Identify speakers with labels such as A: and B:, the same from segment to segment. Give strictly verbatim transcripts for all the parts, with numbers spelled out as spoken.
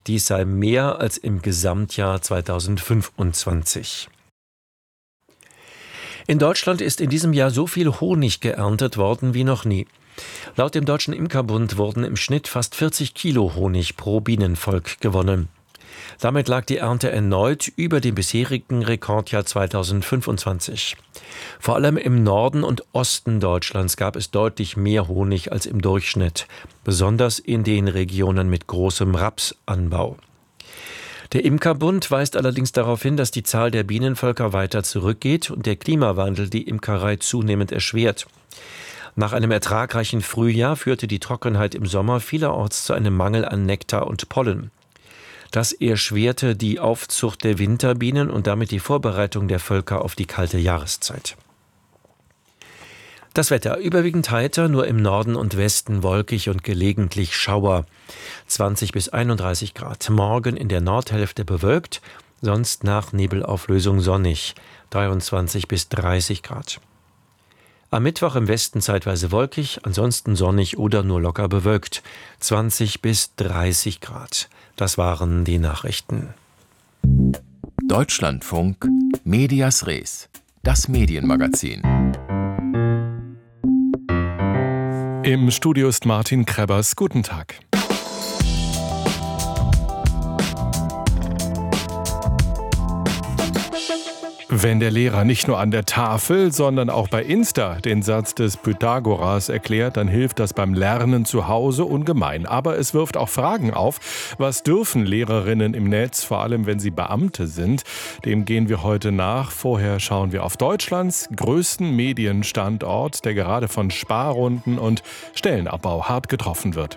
A: Dies sei mehr als im Gesamtjahr zweitausendfünfundzwanzig. In Deutschland ist in diesem Jahr so viel Honig geerntet worden wie noch nie. Laut dem Deutschen Imkerbund wurden im Schnitt fast vierzig Kilo Honig pro Bienenvolk gewonnen. Damit lag die Ernte erneut über dem bisherigen Rekordjahr zweitausendfünfundzwanzig. Vor allem im Norden und Osten Deutschlands gab es deutlich mehr Honig als im Durchschnitt, besonders in den Regionen mit großem Rapsanbau. Der Imkerbund weist allerdings darauf hin, dass die Zahl der Bienenvölker weiter zurückgeht und der Klimawandel die Imkerei zunehmend erschwert. Nach einem ertragreichen Frühjahr führte die Trockenheit im Sommer vielerorts zu einem Mangel an Nektar und Pollen. Das erschwerte die Aufzucht der Winterbienen und damit die Vorbereitung der Völker auf die kalte Jahreszeit. Das Wetter überwiegend heiter, nur im Norden und Westen wolkig und gelegentlich Schauer. zwanzig bis einunddreißig Grad. Morgen in der Nordhälfte bewölkt, sonst nach Nebelauflösung sonnig. dreiundzwanzig bis dreißig Grad. Am Mittwoch im Westen zeitweise wolkig, ansonsten sonnig oder nur locker bewölkt. zwanzig bis dreißig Grad. Das waren die Nachrichten.
B: Deutschlandfunk Medias Res, das Medienmagazin.
C: Im Studio ist Martin Krebbers. Guten Tag. Wenn der Lehrer nicht nur an der Tafel, sondern auch bei Insta den Satz des Pythagoras erklärt, dann hilft das beim Lernen zu Hause ungemein. Aber es wirft auch Fragen auf. Was dürfen Lehrerinnen im Netz, vor allem wenn sie Beamte sind? Dem gehen wir heute nach. Vorher schauen wir auf Deutschlands größten Medienstandort, der gerade von Sparrunden und Stellenabbau hart getroffen wird.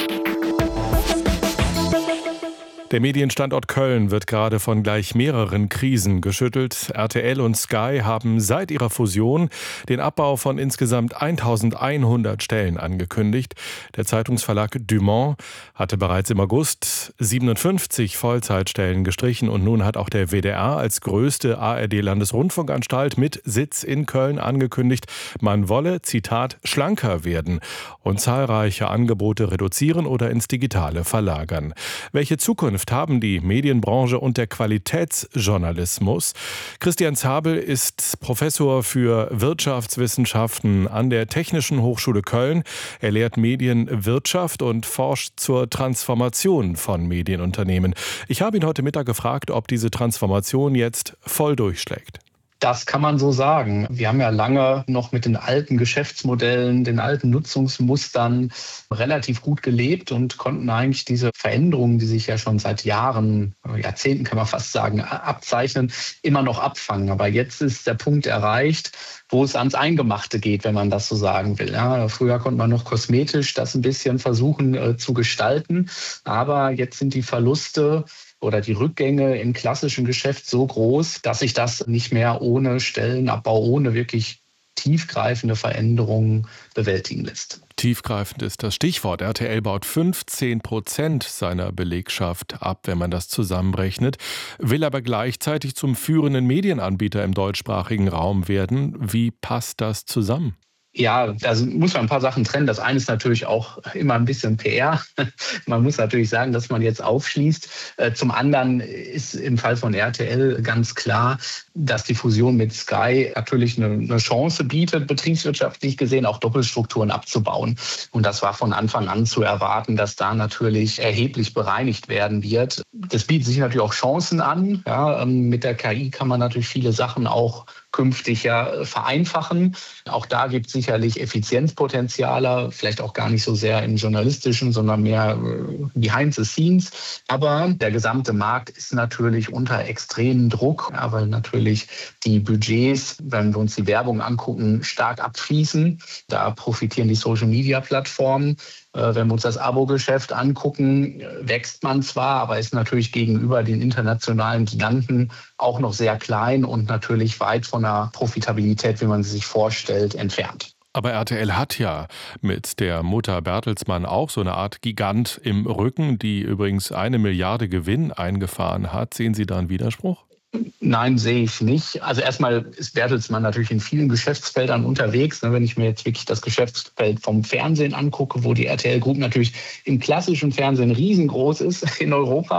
C: Der Medienstandort Köln wird gerade von gleich mehreren Krisen geschüttelt. R T L und Sky haben seit ihrer Fusion den Abbau von insgesamt eintausendeinhundert Stellen angekündigt. Der Zeitungsverlag Dumont hatte bereits im August siebenundfünfzig Vollzeitstellen gestrichen und nun hat auch der W D R als größte A R D-Landesrundfunkanstalt mit Sitz in Köln angekündigt, man wolle, Zitat, schlanker werden und zahlreiche Angebote reduzieren oder ins Digitale verlagern. Welche Zukunft haben die Medienbranche und der Qualitätsjournalismus? Christian Zabel ist Professor für Wirtschaftswissenschaften an der Technischen Hochschule Köln. Er lehrt Medienwirtschaft und forscht zur Transformation von Medienunternehmen. Ich habe ihn heute Mittag gefragt, ob diese Transformation jetzt voll durchschlägt.
D: Das kann man so sagen. Wir haben ja lange noch mit den alten Geschäftsmodellen, den alten Nutzungsmustern relativ gut gelebt und konnten eigentlich diese Veränderungen, die sich ja schon seit Jahren, Jahrzehnten kann man fast sagen, abzeichnen, immer noch abfangen. Aber jetzt ist der Punkt erreicht, wo es ans Eingemachte geht, wenn man das so sagen will. Ja, früher konnte man noch kosmetisch das ein bisschen versuchen äh, zu gestalten, aber jetzt sind die Verluste oder die Rückgänge im klassischen Geschäft so groß, dass sich das nicht mehr ohne Stellenabbau, ohne wirklich tiefgreifende Veränderungen bewältigen lässt.
C: Tiefgreifend ist das Stichwort. R T L baut fünfzehn Prozent seiner Belegschaft ab, wenn man das zusammenrechnet, will aber gleichzeitig zum führenden Medienanbieter im deutschsprachigen Raum werden. Wie passt das zusammen?
D: Ja, da muss man ein paar Sachen trennen. Das eine ist natürlich auch immer ein bisschen P R. Man muss natürlich sagen, dass man jetzt aufschließt. Zum anderen ist im Fall von R T L ganz klar, dass die Fusion mit Sky natürlich eine Chance bietet, betriebswirtschaftlich gesehen auch Doppelstrukturen abzubauen. Und das war von Anfang an zu erwarten, dass da natürlich erheblich bereinigt werden wird. Das bietet sich natürlich auch Chancen an. Ja, mit der K I kann man natürlich viele Sachen auch künftig ja vereinfachen. Auch da gibt es sicherlich Effizienzpotenziale, vielleicht auch gar nicht so sehr im journalistischen, sondern mehr behind the scenes. Aber der gesamte Markt ist natürlich unter extremem Druck, ja, weil natürlich die Budgets, wenn wir uns die Werbung angucken, stark abfließen. Da profitieren die Social-Media-Plattformen. Wenn wir uns das Abo-Geschäft angucken, wächst man zwar, aber ist natürlich gegenüber den internationalen Giganten auch noch sehr klein und natürlich weit von der Profitabilität, wie man sie sich vorstellt, entfernt.
C: Aber R T L hat ja mit der Mutter Bertelsmann auch so eine Art Gigant im Rücken, die übrigens eine Milliarde Gewinn eingefahren hat. Sehen Sie da einen Widerspruch?
D: Nein, sehe ich nicht. Also erstmal ist Bertelsmann natürlich in vielen Geschäftsfeldern unterwegs. Wenn ich mir jetzt wirklich das Geschäftsfeld vom Fernsehen angucke, wo die R T L Group natürlich im klassischen Fernsehen riesengroß ist in Europa.